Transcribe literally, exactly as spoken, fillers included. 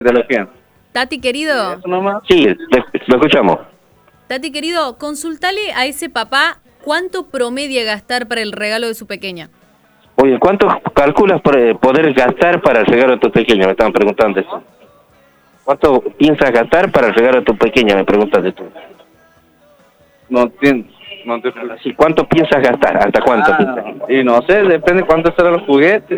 Ideología. Tati, querido. ¿Eso nomás? Sí, lo, lo escuchamos. Tati, querido, consultale a ese papá cuánto promedia gastar para el regalo de su pequeña. Oye, ¿cuánto calculas por, poder gastar para el regalo de tu pequeña? Me estaban preguntando eso. ¿Cuánto piensas gastar para el regalo de tu pequeña? Me preguntaste tú. No entiendo. No te... Sí, ¿cuánto piensas gastar? ¿Hasta cuánto Ah, piensas? y no sé, depende cuánto serán los juguetes.